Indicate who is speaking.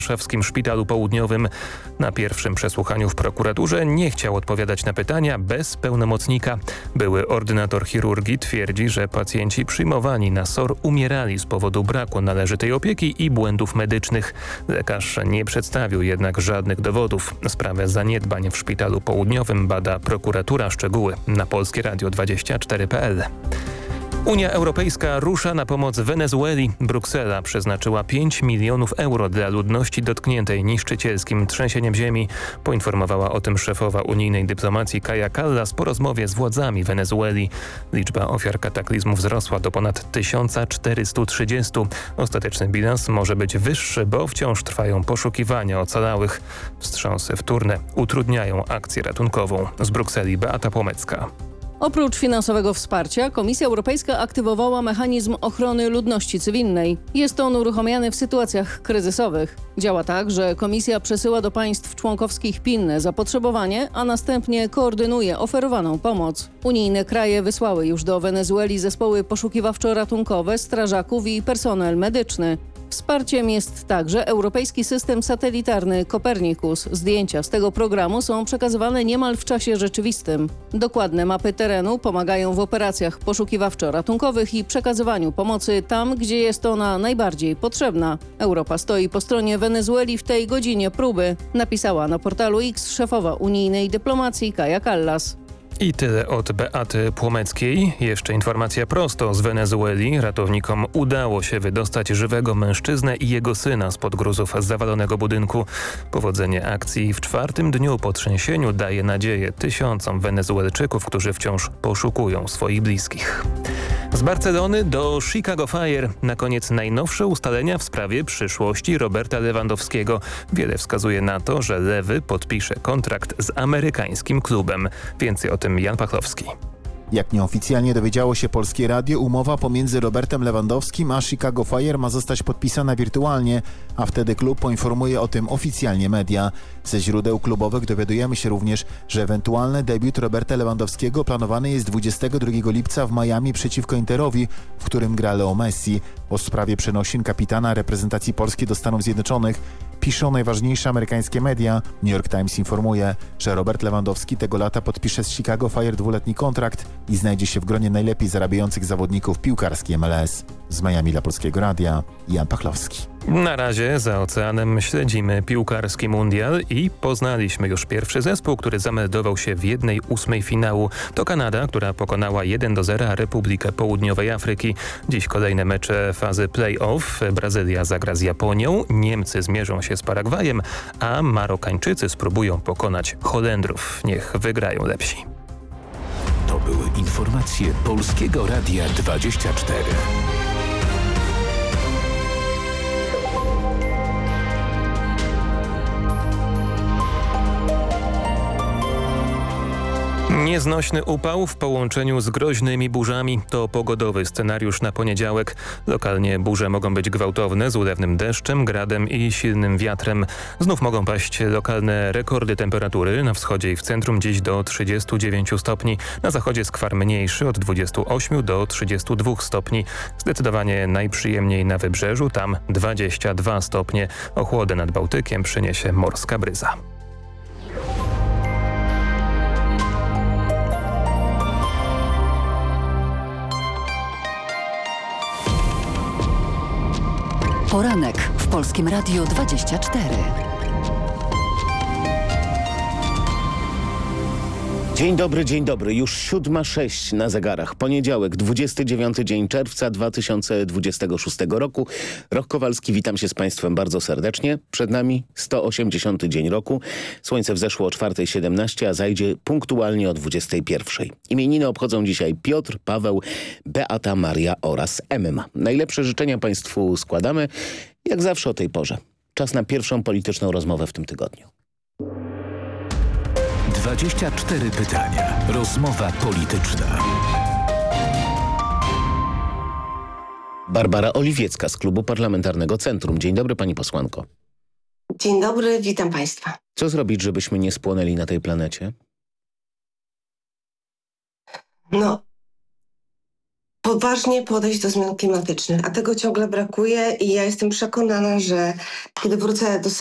Speaker 1: warszawskim Szpitalu Południowym. Na pierwszym przesłuchaniu w prokuraturze nie chciał odpowiadać na pytania bez pełnomocnika. Były ordynator chirurgii twierdzi, że pacjenci przyjmowani na SOR umierali z powodu braku należytej opieki i błędów medycznych. Lekarz nie przedstawił jednak żadnych dowodów. Sprawę zaniedbań w Szpitalu Południowym bada prokuratura. Szczegóły na polskieradio24.pl. Unia Europejska rusza na pomoc Wenezueli. Bruksela przeznaczyła 5 milionów euro dla ludności dotkniętej niszczycielskim trzęsieniem ziemi. Poinformowała o tym szefowa unijnej dyplomacji Kaja Kallas po rozmowie z władzami Wenezueli. Liczba ofiar kataklizmu wzrosła do ponad 1430. Ostateczny bilans może być wyższy, bo wciąż trwają poszukiwania ocalałych. Wstrząsy wtórne utrudniają akcję ratunkową. Z Brukseli Beata Płomecka.
Speaker 2: Oprócz finansowego wsparcia Komisja Europejska aktywowała mechanizm ochrony ludności cywilnej. Jest on uruchamiany w sytuacjach kryzysowych. Działa tak, że Komisja przesyła do państw członkowskich pilne zapotrzebowanie, a następnie koordynuje oferowaną pomoc. Unijne kraje wysłały już do Wenezueli zespoły poszukiwawczo-ratunkowe, strażaków i personel medyczny. Wsparciem jest także europejski system satelitarny Copernicus. Zdjęcia z tego programu są przekazywane niemal w czasie rzeczywistym. Dokładne mapy terenu pomagają w operacjach poszukiwawczo-ratunkowych i przekazywaniu pomocy tam, gdzie jest ona najbardziej potrzebna. Europa stoi po stronie Wenezueli w tej godzinie próby, napisała na portalu X szefowa unijnej dyplomacji Kaja Kallas.
Speaker 1: I tyle od Beaty Płomeckiej. Jeszcze informacja prosto z Wenezueli. Ratownikom udało się wydostać żywego mężczyznę i jego syna spod gruzów zawalonego budynku. Powodzenie akcji w 4. dniu po trzęsieniu daje nadzieję tysiącom Wenezuelczyków, którzy wciąż poszukują swoich bliskich. Z Barcelony do Chicago Fire. Na koniec najnowsze ustalenia w sprawie przyszłości Roberta Lewandowskiego. Wiele wskazuje na to, że Lewy podpisze kontrakt z amerykańskim klubem. Więcej o tym Jan Pachlowski.
Speaker 3: Jak nieoficjalnie dowiedziało się Polskie Radio, umowa pomiędzy Robertem Lewandowskim a Chicago Fire ma zostać podpisana wirtualnie, a wtedy klub poinformuje o tym oficjalnie media. Ze źródeł klubowych dowiadujemy się również, że ewentualny debiut Roberta Lewandowskiego planowany jest 22 lipca w Miami przeciwko Interowi, w którym gra Leo Messi. O sprawie przenosin kapitana reprezentacji Polski do Stanów Zjednoczonych piszą najważniejsze amerykańskie media. New York Times informuje, że Robert Lewandowski tego lata podpisze z Chicago Fire 2-letni kontrakt i znajdzie się w gronie najlepiej zarabiających zawodników piłkarskiej MLS. Z Miami dla Polskiego Radia Jan Pachlowski.
Speaker 1: Na razie za oceanem śledzimy piłkarski mundial i poznaliśmy już pierwszy zespół, który zameldował się w 1/8 finału. To Kanada, która pokonała 1-0 Republikę Południowej Afryki. Dziś kolejne mecze fazy play-off. Brazylia zagra z Japonią, Niemcy zmierzą się z Paragwajem, a Marokańczycy spróbują pokonać Holendrów. Niech wygrają lepsi.
Speaker 4: To były informacje Polskiego Radia 24.
Speaker 1: Nieznośny upał w połączeniu z groźnymi burzami to pogodowy scenariusz na poniedziałek. Lokalnie burze mogą być gwałtowne z ulewnym deszczem, gradem i silnym wiatrem. Znów mogą paść lokalne rekordy temperatury. Na wschodzie i w centrum dziś do 39 stopni. Na zachodzie skwar mniejszy od 28 do 32 stopni. Zdecydowanie najprzyjemniej na wybrzeżu, tam 22 stopnie. Ochłodę nad Bałtykiem przyniesie morska bryza.
Speaker 5: Poranek w Polskim Radiu 24.
Speaker 6: Dzień dobry. Już 7:06 na zegarach. Poniedziałek, 29 dzień czerwca 2026 roku. Rok Kowalski, witam się z Państwem bardzo serdecznie. Przed nami 180 dzień roku. Słońce wzeszło o 4:17, a zajdzie punktualnie o 21:00. Imieniny obchodzą dzisiaj Piotr, Paweł, Beata, Maria oraz Emma. Najlepsze życzenia Państwu składamy, jak zawsze o tej porze. Czas na pierwszą polityczną rozmowę w tym tygodniu.
Speaker 4: 24 pytania. Rozmowa polityczna.
Speaker 6: Barbara Oliwiecka z Klubu Parlamentarnego Centrum. Dzień dobry, pani posłanko.
Speaker 7: Dzień dobry, witam Państwa.
Speaker 6: Co zrobić, żebyśmy nie spłonęli na tej planecie?
Speaker 7: No, poważnie podejść do zmian klimatycznych, a tego ciągle brakuje i ja jestem przekonana, że kiedy wrócę do